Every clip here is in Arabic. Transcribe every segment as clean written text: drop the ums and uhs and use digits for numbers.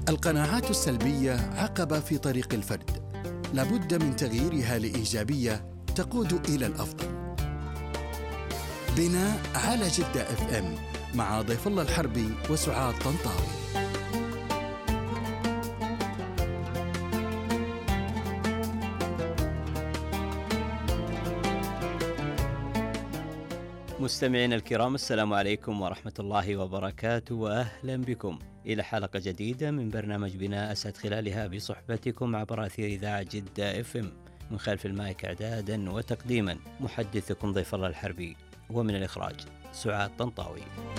القناعات السلبية عقبة في طريق الفرد، لابد من تغييرها لإيجابية تقود إلى الأفضل. بناء على جدة اف ام مع ضيف الله الحربي وسعاد طنطاوي. مستمعينا الكرام، السلام عليكم ورحمة الله وبركاته، وأهلا بكم إلى حلقة جديدة من برنامج بناء أسعد خلالها بصحبتكم عبر أثير إذاعة جدة اف ام. من خلف المايك إعدادا وتقديما محدثكم ضيف الله الحربي، ومن الإخراج سعاد طنطاوي.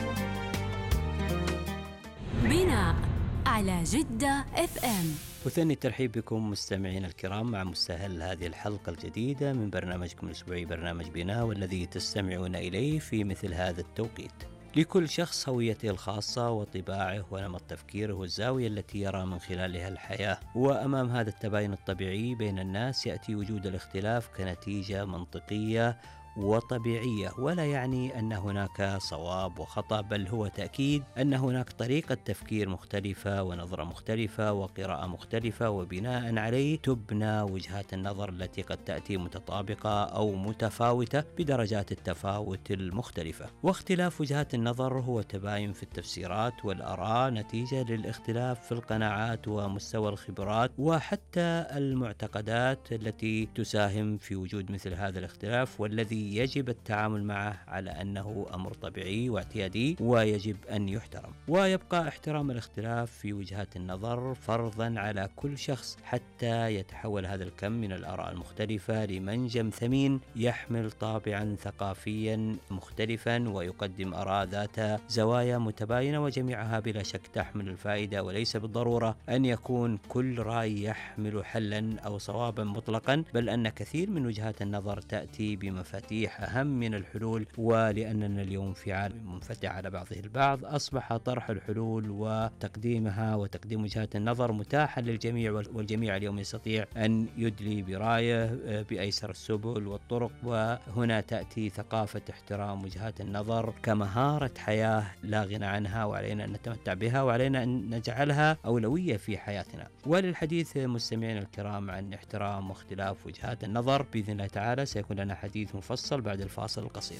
بناء على جدة اف ام. وثاني الترحيب بكم مستمعين الكرام مع مستهل هذه الحلقة الجديدة من برنامجكم الأسبوعي برنامج بناء، والذي تستمعون إليه في مثل هذا التوقيت. لكل شخص هويته الخاصة وطباعه ونمط تفكيره والزاوية التي يرى من خلالها الحياة، وأمام هذا التباين الطبيعي بين الناس يأتي وجود الاختلاف كنتيجة منطقية وطبيعية، ولا يعني أن هناك صواب وخطأ، بل هو تأكيد أن هناك طريقة تفكير مختلفة ونظرة مختلفة وقراءة مختلفة، وبناء عليه تبنى وجهات النظر التي قد تأتي متطابقة أو متفاوتة بدرجات التفاوت المختلفة. واختلاف وجهات النظر هو تباين في التفسيرات والآراء نتيجة للاختلاف في القناعات ومستوى الخبرات وحتى المعتقدات التي تساهم في وجود مثل هذا الاختلاف، والذي يجب التعامل معه على أنه أمر طبيعي واعتيادي ويجب أن يحترم. ويبقى احترام الاختلاف في وجهات النظر فرضا على كل شخص حتى يتحول هذا الكم من الآراء المختلفة لمنجم ثمين يحمل طابعا ثقافيا مختلفا ويقدم آراء ذات زوايا متباينة، وجميعها بلا شك تحمل الفائدة، وليس بالضرورة أن يكون كل رأي يحمل حلا أو صوابا مطلقا، بل أن كثير من وجهات النظر تأتي بمفاتيح أهم من الحلول. ولأننا اليوم في عالم منفتح على بعضه البعض، أصبح طرح الحلول وتقديمها وتقديم وجهات النظر متاحا للجميع، والجميع اليوم يستطيع أن يدلي برايه بأيسر السبل والطرق. وهنا تأتي ثقافة احترام وجهات النظر كمهارة حياة لا غنى عنها، وعلينا أن نتمتع بها، وعلينا أن نجعلها أولوية في حياتنا. وللحديث مستمعين الكرام عن احترام واختلاف وجهات النظر بإذن الله تعالى سيكون لنا حديث مفصل بعد الفاصل القصير.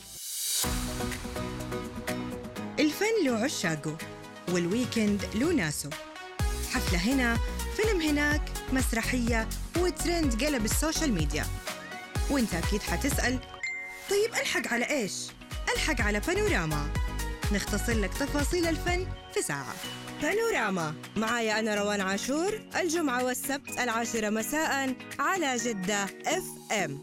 الفن له عشاقه والويكند له ناسه، حفلة هنا، فيلم هناك، مسرحية، وترند قلب السوشيال ميديا. وانت أكيد حتسأل، طيب ألحق على إيش؟ ألحق على بانوراما، نختصر لك تفاصيل الفن في ساعة. بانوراما معايا أنا روان عاشور، الجمعة والسبت 10 مساء على جدة اف ام.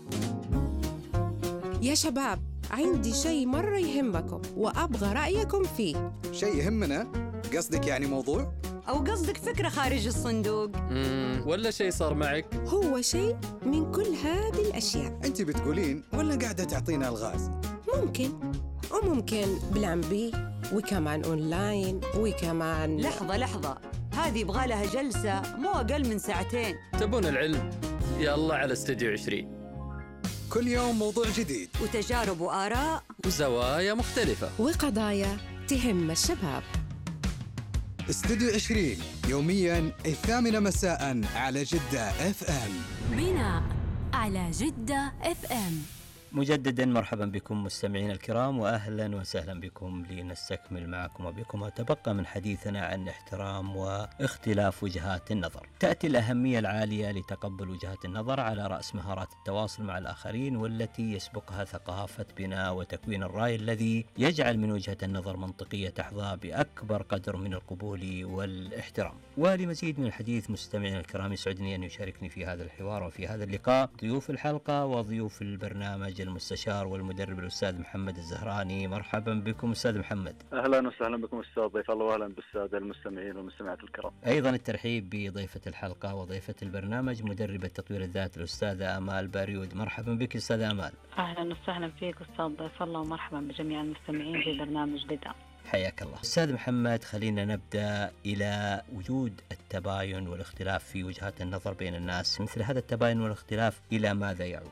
يا شباب، عندي شيء مرة يهمكم وأبغى رأيكم فيه. شيء يهمنا؟ قصدك يعني موضوع؟ أو قصدك فكرة خارج الصندوق؟ ولا شيء صار معك؟ هو شيء من كل هذه الأشياء. أنت بتقولين ولا قاعدة تعطينا الغاز؟ ممكن، وممكن بلان بي، وكمان أونلاين، وكمان لحظة، هذه يبغى لها جلسة مو أقل من 2 ساعة. تبون العلم؟ يلا على استوديو 20. كل يوم موضوع جديد وتجارب وآراء وزوايا مختلفة وقضايا تهم الشباب. استوديو 20 يوميا 8 مساء على جدة اف ام. بناء على جدة اف ام. مجددا مرحبا بكم مستمعين الكرام، وأهلا وسهلا بكم لنستكمل معكم وبكم وتبقى من حديثنا عن احترام واختلاف وجهات النظر. تأتي الأهمية العالية لتقبل وجهات النظر على رأس مهارات التواصل مع الآخرين، والتي يسبقها ثقافة بناء وتكوين الرأي الذي يجعل من وجهة النظر منطقية تحظى بأكبر قدر من القبول والاحترام. ولمزيد من الحديث مستمعين الكرام، يسعدني أن يشاركني في هذا الحوار وفي هذا اللقاء ضيوف الحلقة وضيوف البرنامج المستشار والمدرب الأستاذ محمد الزهراني. مرحبا بكم أستاذ محمد. أهلا وسهلا بكم أستاذ ضيف الله، وأهلا بالسادة المستمعين والمستمعات الكرام. أيضا الترحيب بضيفة الحلقة وضيفة البرنامج مدربة تطوير الذات الأستاذة آمال باريود. مرحبا بك أستاذة آمال. أهلا وسهلا فيك أستاذ ضيف الله، ومرحبا بجميع المستمعين في برنامج بدأ. حياك الله. أستاذ محمد، خلينا نبدأ إلى وجود التباين والاختلاف في وجهات النظر بين الناس. مثل هذا التباين والاختلاف إلى ماذا يعود؟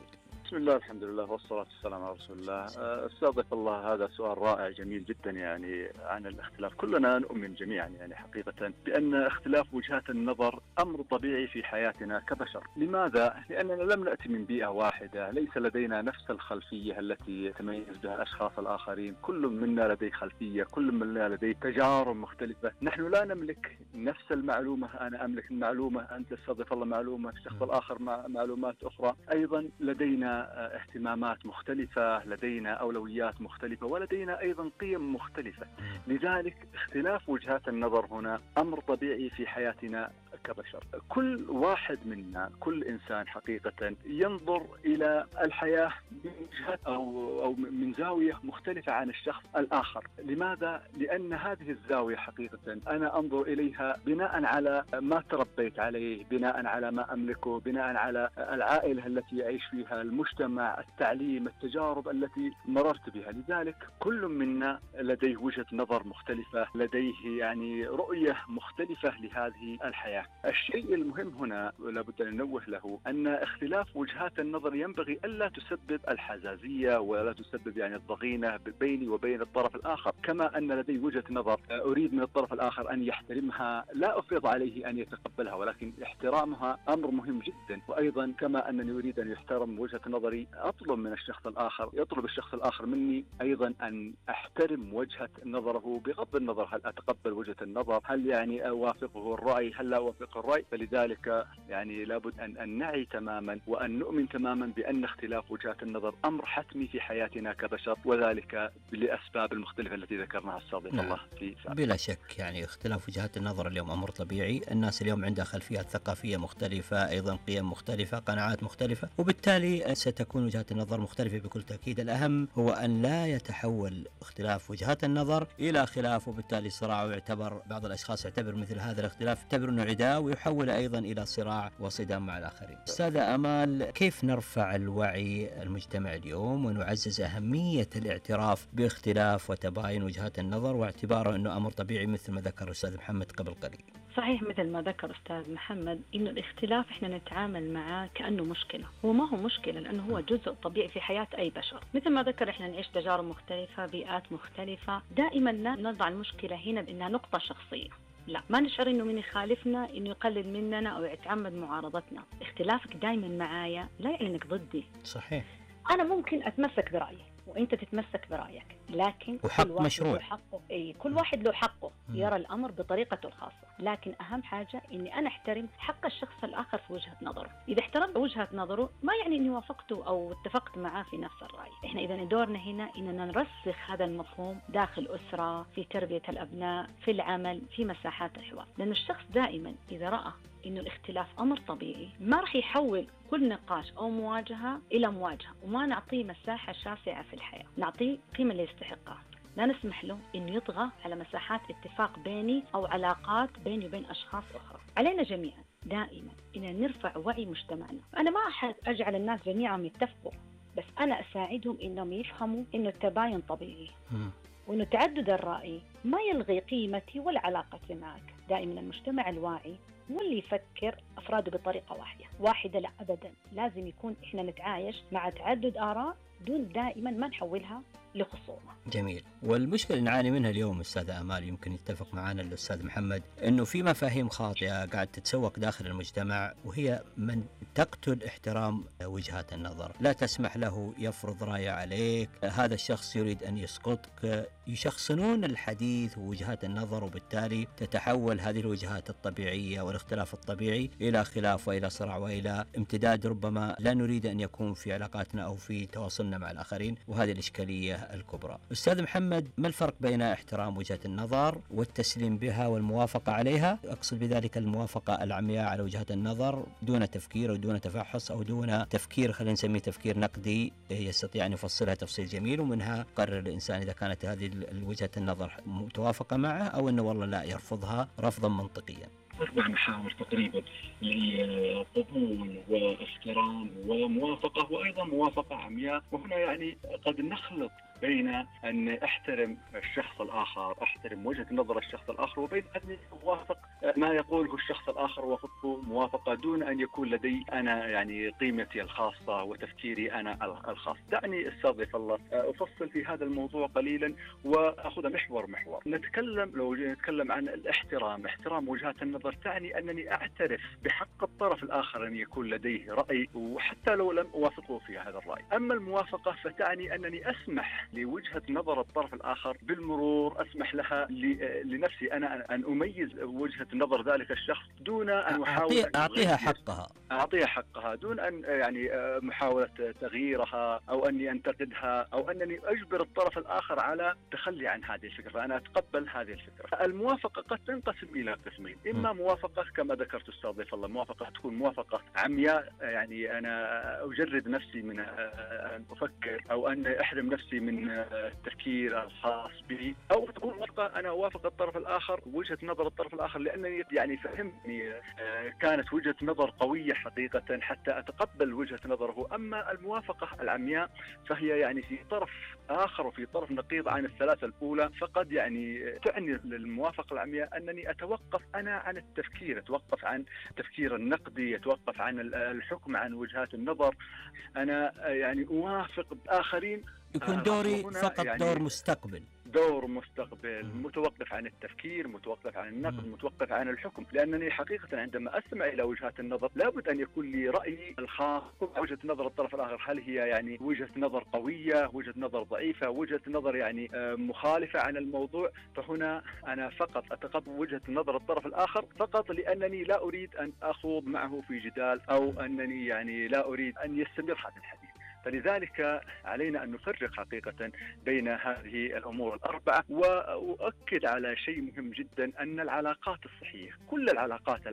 بسم الله، الحمد لله والصلاة والسلام على رسول الله. أستاذ ضيف الله، هذا سؤال رائع جميل جدا يعني عن الاختلاف. كلنا نؤمن جميعا يعني حقيقة بأن اختلاف وجهات النظر أمر طبيعي في حياتنا كبشر. لماذا؟ لأننا لم نأتي من بيئة واحدة، ليس لدينا نفس الخلفية التي يتميز بها الأشخاص الآخرين. كل منا لديه خلفية، كل منا لديه تجارب مختلفة. نحن لا نملك نفس المعلومة. أنا أملك معلومة، أنت أستاذ ضيف الله معلومة، الشخص الآخر معلومات أخرى. أيضا لدينا اهتمامات مختلفة، لدينا أولويات مختلفة، ولدينا أيضا قيم مختلفة. لذلك اختلاف وجهات النظر هنا أمر طبيعي في حياتنا كبشر. كل واحد منا، كل إنسان حقيقة ينظر إلى الحياة من وجهة أو من زاوية مختلفة عن الشخص الآخر. لماذا؟ لأن هذه الزاوية حقيقة أنا أنظر إليها بناء على ما تربيت عليه، بناء على ما أملكه، بناء على العائلة التي أعيش فيها، المجتمع، التعليم، التجارب التي مررت بها. لذلك كل منا لديه وجهة نظر مختلفة، لديه يعني رؤية مختلفة لهذه الحياة. الشيء المهم هنا لابد أن ننوه له أن اختلاف وجهات النظر ينبغي ألا تسبب الحزازية ولا تسبب يعني الضغينة بيني وبين الطرف الآخر. كما أن لدي وجهة نظر أريد من الطرف الآخر أن يحترمها، لا أفرض عليه أن يتقبلها، ولكن احترامها أمر مهم جدا. وأيضا كما أنني أريد أن يحترم وجهة نظري، أطلب من الشخص الآخر، يطلب الشخص الآخر مني أيضا أن أحترم وجهة نظره بغض النظر هل أتقبل وجهة النظر، هل يعني أوافقه الرأي، هل لا أوافق الرأي. فلذلك يعني لابد أن نعي تماما وأن نؤمن تماما بأن اختلاف وجهات النظر أمر حتمي في حياتنا كبشر، وذلك لأسباب المختلفة التي ذكرناها الصادق الله في سابقا. بلا شك يعني اختلاف وجهات النظر اليوم أمر طبيعي. الناس اليوم عندها خلفيات ثقافية مختلفة، أيضا قيم مختلفة، قناعات مختلفة، وبالتالي ستكون وجهات النظر مختلفة بكل تأكيد. الأهم هو أن لا يتحول اختلاف وجهات النظر إلى خلاف وبالتالي صراع، ويعتبر بعض الأشخاص يعتبر مثل هذا الاختلاف يعتبر أنه عداء ويحول أيضا إلى صراع وصدام مع الآخرين. أستاذة آمال، كيف نرفع الوعي المجتمع اليوم ونعزز أهمية الاعتراف باختلاف وتباين وجهات النظر واعتباره أنه أمر طبيعي مثل ما ذكر الأستاذ محمد قبل قليل؟ صحيح مثل ما ذكر أستاذ محمد، إنه الاختلاف إحنا نتعامل معه كأنه مشكلة. هو ما هو مشكلة، لأنه هو جزء طبيعي في حياة أي بشر. مثل ما ذكر إحنا نعيش تجارب مختلفة، بيئات مختلفة. دائما لا نضع المشكلة هنا بأنها نقطة شخصية، لا، ما نشعر إنه من يخالفنا إنه يقلل مننا أو يتعمد معارضتنا. اختلافك دائما معايا لا يعني إنك ضدي. صحيح. أنا ممكن أتمسك برأيي وأنت تتمسك برأيك، لكن وحق كل واحد مشروع. له حقه. كل واحد له حقه يرى الأمر بطريقته الخاصة. لكن أهم حاجة إني أنا أحترم حق الشخص الآخر في وجهة نظره. إذا احترمت وجهة نظره ما يعني إني وافقته أو اتفقت معاه في نفس الرأي. إحنا إذا دورنا هنا إننا نرسخ هذا المفهوم داخل أسرة، في تربية الأبناء، في العمل، في مساحات الحوار. لأن الشخص دائما إذا رأى إنه الاختلاف أمر طبيعي ما رح يحول كل نقاش أو مواجهة إلى مواجهة، وما نعطيه مساحة شاسعة في الحياة، نعطيه قيمة اللي يستحقها. لا نسمح له إنه يطغى على مساحات اتفاق بيني أو علاقات بيني وبين أشخاص أخرى. علينا جميعا دائما إن نرفع وعي مجتمعنا. أنا ما أحد أجعل الناس جميعا يتفقوا، بس أنا أساعدهم إنهم يفهموا إنه التباين طبيعي، وإنه تعدد الرأي ما يلغي قيمتي ولا علاقتي معك. دائما المجتمع الواعي واللي يفكر أفراده بطريقة واحدة لا أبدا. لازم يكون إحنا نتعايش مع تعدد آراء دون دائما ما نحولها لخصومة. جميل. والمشكلة اللي نعاني منها اليوم أستاذة آمال، يمكن يتفق معنا الأستاذ محمد، أنه في مفاهيم خاطئة قاعد تتسوق داخل المجتمع، وهي من تقتل احترام وجهات النظر. لا تسمح له يفرض رأي عليك، هذا الشخص يريد أن يسقطك. يشخصنون الحديث ووجهات النظر، وبالتالي تتحول هذه الوجهات الطبيعية والاختلاف الطبيعي إلى خلاف وإلى صراع وإلى امتداد ربما لا نريد أن يكون في علاقاتنا أو في تواصلنا مع الآخرين، وهذه الإشكالية الكبرى. أستاذ محمد، ما الفرق بين احترام وجهة النظر والتسليم بها والموافقة عليها؟ أقصد بذلك الموافقة العمياء على وجهات النظر دون تفكير أو دون تفحص أو دون تفكير، خلينا نسميه تفكير نقدي، يستطيع أن يفصلها تفصيل جميل، ومنها قرر الإنسان إذا كانت هذه وجهة النظر متوافقة معه أو أنه والله لا يرفضها رفضا منطقيا. 4 محاور تقريبا اللي هي قبول واحترام وموافقة، وأيضا موافقة عمياء. وهنا يعني قد نخلط بين أن أحترم الشخص الآخر، أحترم وجهة نظر الشخص الآخر، وبين أن أوافق ما يقوله الشخص الآخر وافقه موافقة دون أن يكون لدي أنا يعني قيمتي الخاصة وتفكيري أنا الخاص. دعني أستضيف الله أفصل في هذا الموضوع قليلا وأخذ محور. لو نتكلم عن الاحترام، احترام وجهات النظر تعني أنني أعترف بحق الطرف الآخر أن يكون لديه رأي وحتى لو لم أوافقه في هذا الرأي. أما الموافقة فتعني أنني أسمح لوجهة نظر الطرف الآخر بالمرور، أسمح لها لنفسي أنا أن أميز وجهة نظر ذلك الشخص دون أن أحاول أعطيها حقها دون أن يعني محاولة تغييرها أو أني أنتقدها أو أنني أجبر الطرف الآخر على التخلي عن هذه الفكرة، فأنا أتقبل هذه الفكرة. الموافقة قد تنقسم إلى قسمين، إما موافقة كما ذكرت أستاذ الله، موافقة تكون موافقة عمياء، يعني أنا أجرد نفسي من أن أفكر أو أن أحرم نفسي من التفكير الخاص بي، أو تكون موافقة أنا أوافق الطرف الآخر وجهة نظر الطرف الآخر لأنني يعني فهمني كانت وجهة نظر قوية حقيقة حتى أتقبل وجهة نظره. أما الموافقة العمياء فهي يعني في طرف آخر وفي طرف نقيض عن الثلاثة الأولى، فقد يعني تعني للموافقة العمياء أنني أتوقف أنا عن التفكير، أتوقف عن التفكير النقدي، أتوقف عن الحكم عن وجهات النظر، أنا يعني أوافق آخرين. يكون دوري فقط يعني دور مستقبل متوقف عن التفكير، متوقف عن النقد، متوقف عن الحكم، لأنني حقيقة عندما أستمع إلى وجهات النظر لابد أن يكون لي رأيي الخاص. وجهة نظر الطرف الآخر هل هي يعني وجهة نظر قوية، وجهة نظر ضعيفة، وجهة نظر يعني مخالفة عن الموضوع، فهنا أنا فقط أتقبل وجهة نظر الطرف الآخر فقط لأنني لا أريد أن أخوض معه في جدال أو أنني يعني لا أريد أن يستمر هذا الحديث. فلذلك علينا أن نفرق حقيقة بين هذه الأمور الأربعة. وأؤكد على شيء مهم جدا، أن العلاقات الصحية، كل العلاقات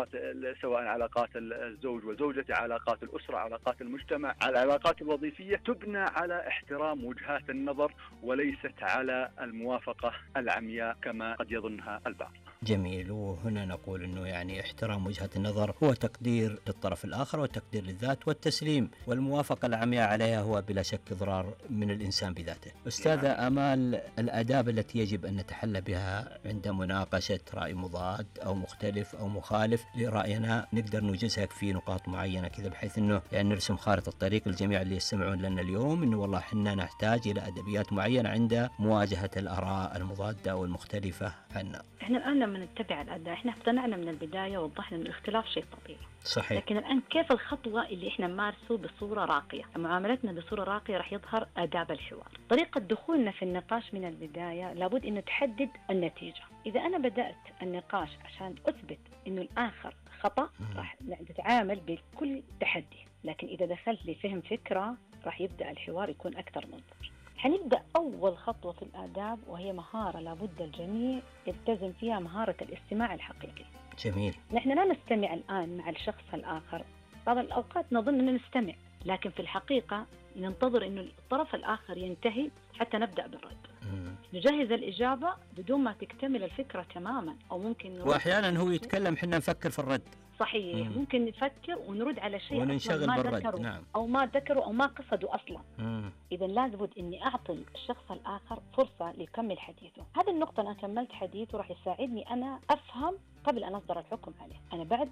سواء علاقات الزوج وزوجته، علاقات الأسرة، علاقات المجتمع، العلاقات الوظيفية، تبنى على احترام وجهات النظر وليست على الموافقة العمياء كما قد يظنها البعض. جميل. وهنا نقول أنه يعني احترام وجهة النظر هو تقدير للطرف الآخر وتقدير للذات والتسليم، والموافقة العمياء عليها هو بلا شك إضرار من الإنسان بذاته. أستاذة آمال، الآداب التي يجب أن نتحلى بها عند مناقشة رأي مضاد أو مختلف أو مخالف لرأينا، نقدر نوجزها في نقاط معينة كذا بحيث أنه يعني نرسم خارطة الطريق للجميع اللي يستمعون لنا اليوم، أنه والله حنا نحتاج إلى أدبيات معينة عند مواجهة الآراء المضادة أو المختلفة عنا. إحنا الآن لما نتبع الأداء إحنا اقتنعنا من البداية ووضحنا أن الاختلاف شيء طبيعي. صحيح. لكن الآن كيف الخطوة اللي إحنا نمارسه بصورة راقية؟ معاملتنا بصورة راقية راح يظهر آداب الحوار. طريقة دخولنا في النقاش من البداية لابد أن تحدد النتيجة. إذا أنا بدأت النقاش عشان أثبت أنه الآخر خطأ راح نتعامل بكل تحدي، لكن إذا دخلت لي فهم فكرة راح يبدأ الحوار يكون أكثر منظر. حنبدأ أول خطوة في الآداب وهي مهارة لابد الجميع يلتزم فيها، مهارة الاستماع الحقيقي. جميل. نحن لا نستمع الآن مع الشخص الآخر، بعض الأوقات نظن أننا نستمع، لكن في الحقيقة ننتظر أن الطرف الآخر ينتهي حتى نبدأ بالرد. نجهز الإجابة بدون ما تكتمل الفكرة تماما، أو ممكن وأحيانا هو يتكلم حنا نفكر في الرد. صحيح. ممكن نفكر ونرد على شيء وننشغل ما بالرد. ذكروا. نعم. أو ما ذكروا أو ما قصدوا أصلا. إذا لازم إني أعطي الشخص الآخر فرصة ليكمل حديثه. هذه النقطة أنا كملت حديثه راح يساعدني أنا أفهم قبل أن أصدر الحكم عليه. أنا بعد